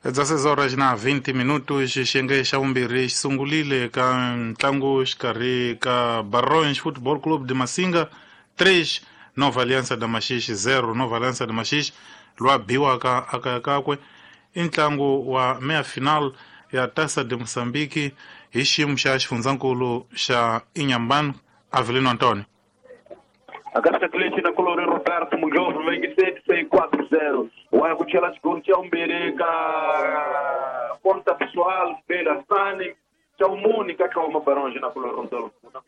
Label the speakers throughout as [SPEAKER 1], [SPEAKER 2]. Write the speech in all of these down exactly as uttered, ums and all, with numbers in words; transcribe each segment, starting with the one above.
[SPEAKER 1] dezesseis horas na vinte minutos xiyenge xa vumbirhi xi sungulile ka ntlangu xikarhi ka Barões Futebol Clube de Masinga três Nova Aliança da Maxixe zero Nova Aliança da Maxixe lwa biwaka akaya kakwe i ntlangu wa meia final ya Taça de Moçambique hi xiyimo xa xifundzankulu xa Inhambane Avelino Antônio.
[SPEAKER 2] A Caixa Cliente na Colônia Roberto Munhoz, vem seis quatro zero. O Arco Tchelas Gontia Umberega, Ponta Pessoal, Bela Sani, Tchau Mônica, que é uma Barões na Colônia Roberto.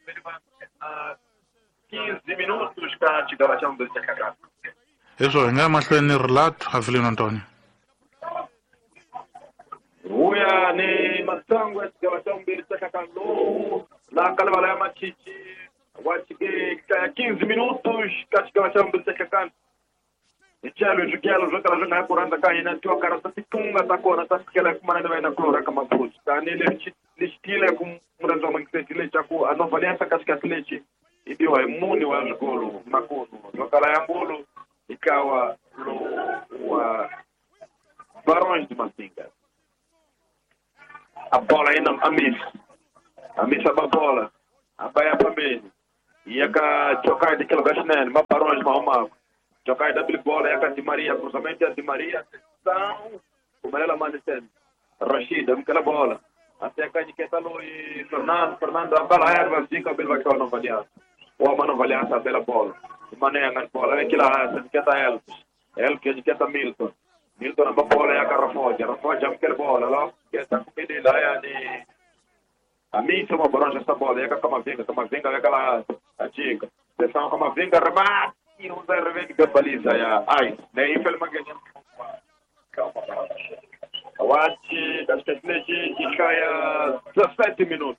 [SPEAKER 2] quinze minutos, cá, chegava a um desse cagado.
[SPEAKER 1] Isso, ainda mais bem no relato, Avelino Antônio.
[SPEAKER 2] Uia, ne Matango, chegava a um desse cagado. Na Calvalha Machichi. quinze minutos, katika chambo cha kakani. Ichalo jugelo joga joga por anda kaina tu cara tá tunga tá cona tá aquela como anda vai na clora kama cruz. Tá nele estilo como mwanzo mkitile cha ku a Nova Aliança katika Cliente ndio imuni wa golo makono. Joga la yambolo ikawa wa Barões de Masinga. A bola ainda a miss. A miss a bola. A baia pambeni. Yaka Chokai de Kilgashnel, Barões Mahoma, Chokai da Bola, Yaka de Maria, cruzamento de Maria, são como ela manifesta, Rashid, aquela bola, até a de Ketalo e Fernando, Fernando, a bala erva, cinco, a bela que não valia, o ama não valia essa bela bola, de maneira a bola, é que lá, que está El, El que de está Milton, Milton a bola, Yaka Rafoja, Rafoja, aquela bola, lá, que está com ele lá, é de. A mim são uma Barões essa bola, é que a Camavinga, a Camavinga é aquela antiga. Atenção, a Camavinga remate e usa a revende que baliza. Ai, nem infelizmente ganhamos. Calma, eu acho que as pessoas que caem dezessete minutos.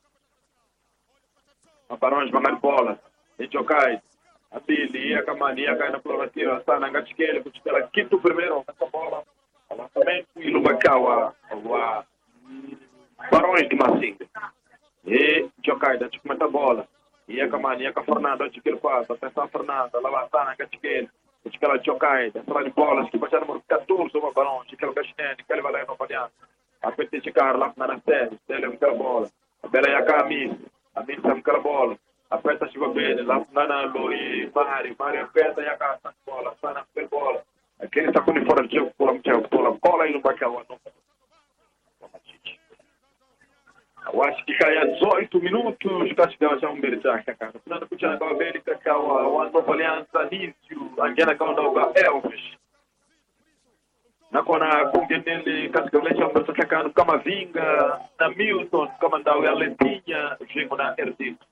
[SPEAKER 2] A Barões vai ganhar bola. E Chokai, a Billy, a Camania cai na explorativa, está na Gatchikele, que ela quinto primeiro, essa bola. O lançamento e Lubacawa, o Barões de Masinga. E Chokai, da Chicumenta bola. E a Camania, a Fernanda, a Chiquel passa, atenção a Fernanda, lá vai estar na Gatchikele. A Chiquela Chokai, da sala de bolas, que vai ser número catorze, uma Barões, Chiquel Gachinene, que ele vai lá em Nova Aliança. A Petit Chicar, lá na série, ele é aquela bola. A Bela Yaka, a Miss, a Miss é aquela bola. A Peta Chiva Bene, lá na Lori, Mário, Mário, a Peta Yaka, a bola, a na bola. Aquele está com o uniforme de jogo, por a bola e no Bacaua, não. Eu acho que cai a dezoito minutos, que acho que já um berjaca, cara. Quando eu tinha a América, que é uma Nova Aliança, Nício, a Guiana Caldoga, Elvis. Na Cona, com quem ele, cascamente, é um berjaca no Camavinga, na Milton, comandava a Lentinha, chego na Erdito.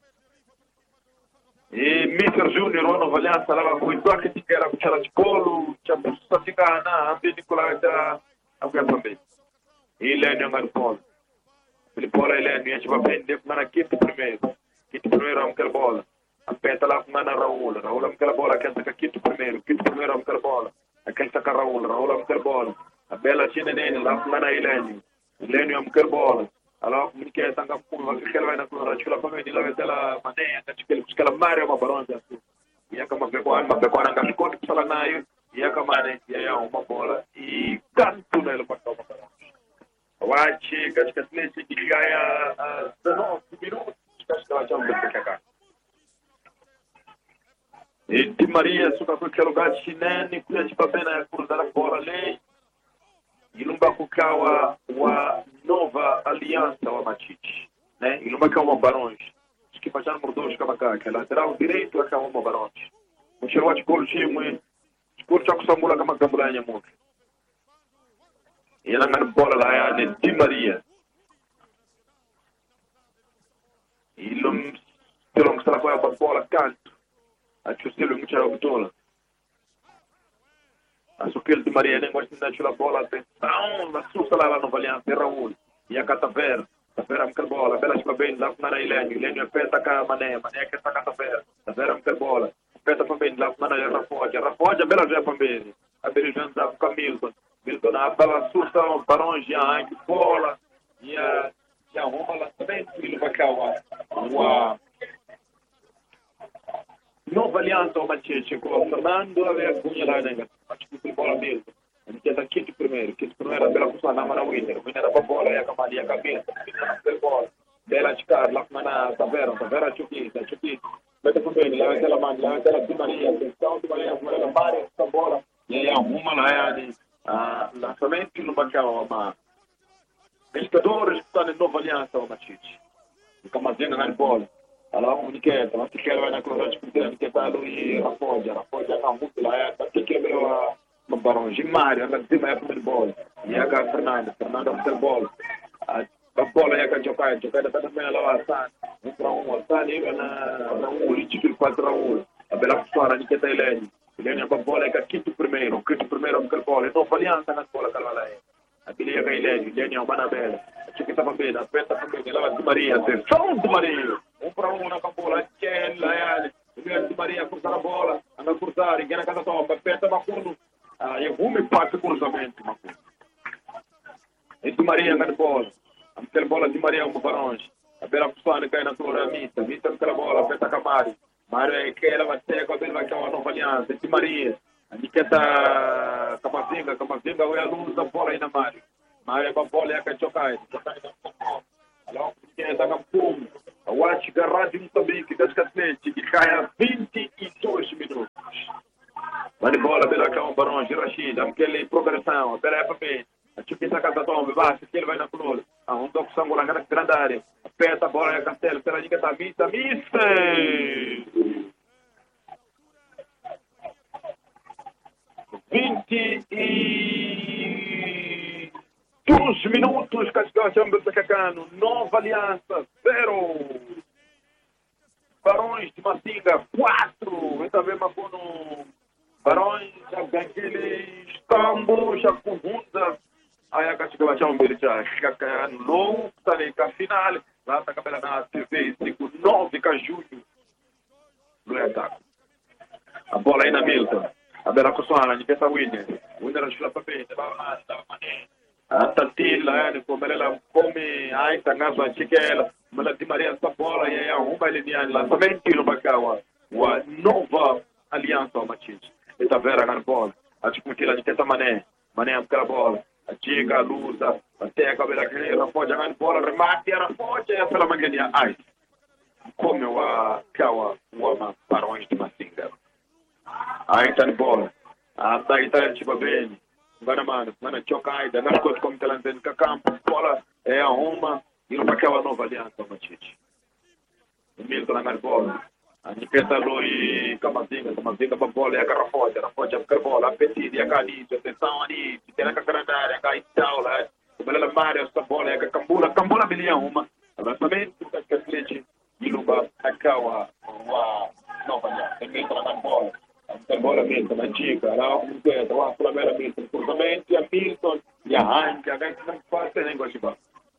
[SPEAKER 2] E mister Júnior, uma Nova Aliança, lá vai o toque de que era o de colo, tinha a ficar na Ambinicular da Aguiapambe. E Lênio Marpolo. Ele bola ele é a gente vai prender com a quinta primeiro. Quinto primeiro é aquela bola. A peta lá com a Raul. Raul é aquela bola, aquela que quinto primeiro. Quinto primeiro é aquela bola. Aquela que a Raul. Raul é aquela bola. A bela China nele lá com a Helene. Helene é aquela bola. Alors, como que é tanga com aquela vai na cor, acho que ela vai de lá daquela maneira, acho que ele busca a Maria uma Barões assim. E a cama pegou uma pegou na gascou que sala naio e a cama né e é uma bola e canto nele para tomar. Wachi katika Cliente que ganha a dezenove minutos, katika chama de Kaká. E Di Maria suka kwa aquele lugar chinene, kuja chipapena cruzar a bola ali. Ilumba kukawa wa Nova Aliança wa Machiche, né? Ilumba kawa Barões. Que passar por dois kama kaka, lateral direito akawa uma Barões. Mshirwa chikolo chimwe, chikolo cha kusambula kama gambula ya moto. E ela ganha bola lá é Di Maria. E lum pelo que ela foi a bola canto. A chustelo muito a bola. A suquel Di Maria nem gosta de dar a bola atenção, na sua lá na Nova Aliança Raul. E a Cataver, Cataver am bola, bela chama bem lá na Helene, Helene peta cá mané, mané que está Cataver. Cataver am bola. Peta também lá na Rafoja, Rafoja bela já também. A Belijan da Camilton. Milton a bala surta Barões já em bola e a já uma lançamento e vai cair uma Nova Aliança uma cheche com Fernando a ver com ela ainda acho que bola mesmo Nicheza kitu primeiro, kitu primeiro bela kusana mana winner, winner a bola ya kama ya cabeça, bela bola, bela chicar lá na Tavera, Tavera chuquita, chuquita, mete por bem, leva aquela mão, leva aquela de Maria, atenção de Maria, por ela para essa bola, e aí arruma lá yani, ah, lançamento no bacão, uma pescadores que estão em Nova Aliança, uma chiche, e como assim na bola, ela um niqueta, mas que quer vai na coisa de poder, que tá ali Rafoja, Rafoja tá muito lá, tá que quer uma Barões, Mário, ela tem mais para bola, e a Gar Fernando, Fernando para bola, a bola é que jogar, jogar da também lá Hassan, um para um, Hassan e na na um, Richard quatro a um, a bela fora de que tá ele, ele a bola é que quinto primeiro, quinto primeiro com a bola, então aliança na bola que lá é, a bela é que ele, ele é uma banabela, a chique tá bem, a peta também, ela de Maria, atenção de Maria, um para um na bola, que é lá é, ele de Maria cruzar a bola, anda cruzar, ninguém na casa toca, peta bacuno. Ah, eu vou me parte cruzamento, uma coisa. E de Maria na bola. Aquela bola de Maria um Barões. A bela pessoa cai na tua mita. Mita aquela bola, aperta com a Mário. Mário é que ela vai ter, a bela vai ter uma nova aliança. De Maria. A Niqueta Camazinga, Camazinga, é a luz da bola aí na Mário. Mário é a bola, é a que choca aí. Alô, que é da Campum. A Watch Garrado de Moçambique, das Catlete, que cai a vinte e dois minutos. Vai de bola, pela cão, Barão, Girachida, aquele progressão, pera é para bem. A Chiquita Casa Tombe, baixa, que ele vai na coluna. Ah, um toque sangue lá na grande área. Aperta a bola, é a Castelo, pela dica da missa, missa! vinte e dois minutos, Cascão, Chamba Sacacano, Nova Aliança, zero. Barões de Macinga, quatro. Essa vez, Macono. Barões, já ganhei Istambul, já com Hunda. Aí a Cachica vai chamar um beijo, já não está nem com a final. Lá está a cabela na T V, cinco nove de junho. Não é ataque. A bola aí na Milton. A bela Cossana, de Pessa Winner. Winner a chula para bem, dava mais, dava mané. A Tantila, como ela come, aí está a casa, chiquela. Mas a de Maria, essa bola, e aí arruma ele de lançamento no Bacaua. Uma nova aliança, Machis. Essa vera na bola, a discutir de tenta mané, mané aquela bola, a chica, a luta, até a cabela que ela pode jogar bola, remate, ela pode, é pela mangueira, ai, como eu a caua, o ama Barões de Macinga. Aí tá de bola, a daí tá tipo bem, agora mano, mano, choca aí, das coisas como ela tem que campo, bola, é a uma, e não vai aquela nova aliança, Machis. O Milton na bola. A Niqueta Lui, Camazinga, Camazinga para bola, é a Garrafoja, a Foja para bola, a Petit, a Canite, atenção ali, tem a Carandária, a Gaitau, lá, o Bela Mário, essa bola, é a Cambula, Cambula bilhão, uma, lançamento, o Cascalete, e Luba, a Caua, a Nova Aliança, tem que entrar na bola, a bola Milton, a Chica, lá, o Milton, a Flamera Milton, cruzamento, a Milton, e a Heinz, a Gaitau, não pode ter nem gostado.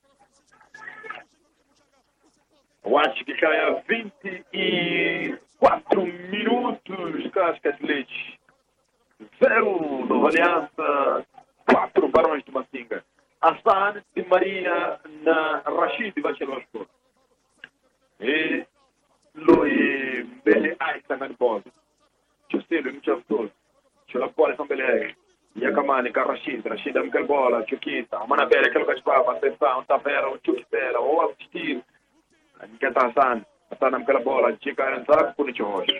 [SPEAKER 2] Eu acho que cai a vinte e quatro minutos, Casca de Leite. Zero, Nova Aliança, quatro Barões de Macinga. Hassan de Maria na Rashid Bachelosco. E Lui Bele Aita na bola. Chustelo, não tinha tudo. Chula bola com Bele. E a Kamani, com Rashid, Rashid a Mikel Bola, Chukita, Manabere, aquele que estava, atenção, Tavera, o Chukitera, o Assistir. A Niqueta Hassan, Hassan naquela bola, chica entrar por o roxo.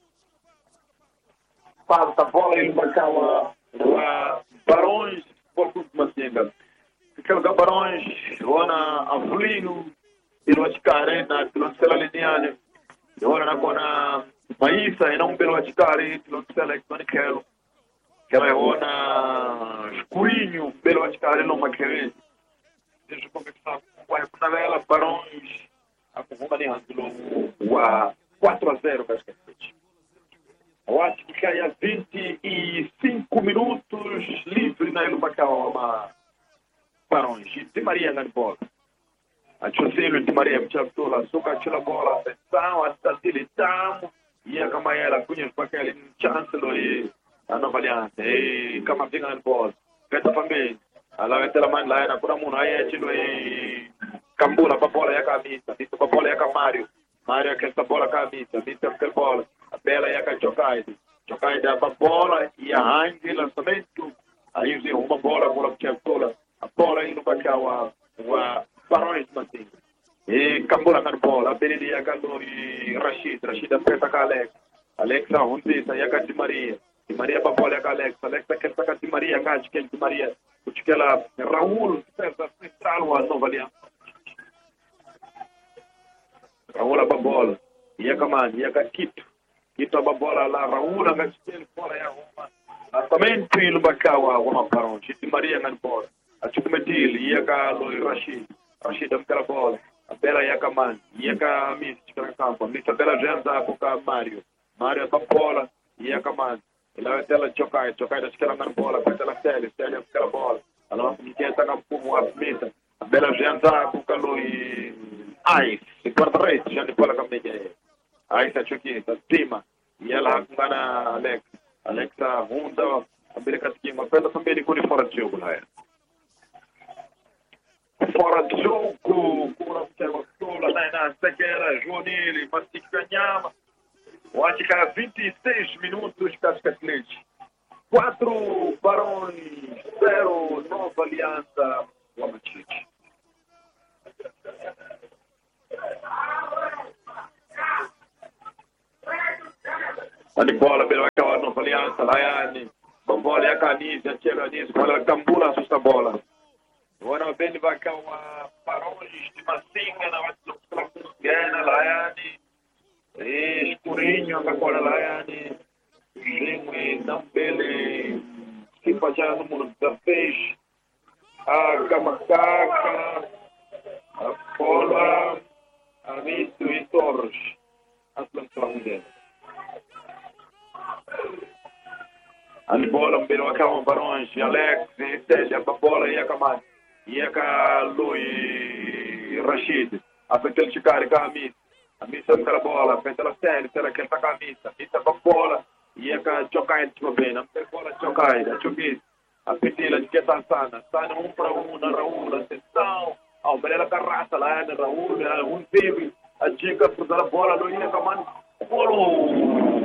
[SPEAKER 2] Passa a bola e ele marcava Barões por tudo Macinga. Aquele Barões, Joana Avelino, pelo Aticare, na Pilotela Liniane, Joana na Cona Maísa, e não pelo Aticare, Pilotela Iconiquelo. Aquela Joana Escurinho, pelo Aticare, não Maquere. Deixa eu começar com a ela, Barões. A Cuba de Ângulo, a quatro a zero, basicamente. Eu acho que cai a vinte e cinco minutos livre na Ilubacau, uma Barões. De Maria na bola. A Chocelo de Maria, Mchabtola, Suca, Chila Bola, Atenção, a Tatilitamo, e a Camaela, Cunha, Paquele, Chancellor e a Nova Aliança, e Camavinga na bola. Peta também. A Laventela Mãe lá na Curamuna, aí é Chilo e. Cambula para a bola e a camisa, Mito para a bola e a Mário, Mário que essa bola camisa, Mito para a bola, a Bela e a Chocaide, Chocaide para a bola e a Heinz, lançamento, aí o Umpisa yaka Di Maria. Di Maria pra bola yaka Alex. Alex quer sacar Di Maria yaka Di Di Maria. Kuchikela Raul César Central wa Nova Aliança. Raul pra bola. Yaka man, yaka Kito. Kito pra bola lá Raul anga chikela fora ya Roma. Também pelo Bacawa Roma Barão. Di Maria ngan bola. Achukumetil yaka Loi Rashid. Rashid amkala bola. A Bela yaka man, yaka Miss chikela campo. Miss Bela Genza kuka Mario. Mario pra bola, yaka man. Ela tela chokai, chokai da chikela ngan bola, tela tele, tele amkala bola. Ela mkenta kampumu apmita. A Bela Genza kuka Loi Ice. E quarta rei, já de bola kamenya. Ice achukita, Tima. E ela hakungana Alex. Alexa Honda, a Bela Katkima. Pela também de curi fora de jogo lá é. Fora de jogo, como nós temos toda na sequeira, Johnny, Mastica Nhama. Eu acho que há vinte e seis minutos, Cascatlete. Quatro Barões, zero, Nova Aliança, Guamachite. A de bola, pelo aquela Nova Aliança, Laiane. A bola é a camisa, chega nisso, bola cambula, assusta a bola. Agora bem vai cá uma Barões de Massinga na Vatsucana, Laiane, Escurinho, agora Laiane, Gimwe, Nambele, que já no mundo da peixe, a Camacaca, a Pola, a Mito e Torres, as plantações dele. A bola, bem vai cá uma Barões, Alex, Célia, a bola e a Camada. Yaka Lui Rashid, a fetel chicari com a missa, a missa com a bola, a fetel série, será que ele tá com a missa, a missa com a bola, Yaka chokai de bem, a bola chokai, a chukis, a fetel de que tá sana, sana um para um na Raul, a sessão, a obrela carraça lá na Raul, um teve, a dica por dar a bola, não ia com a mano,